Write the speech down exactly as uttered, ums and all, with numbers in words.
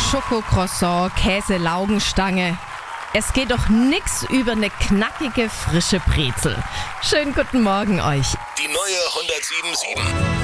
Schokocroissant, Käse-Laugenstange. Es geht doch nix über eine knackige, frische Brezel. Schönen guten Morgen euch. Die neue hundertsieben Komma sieben.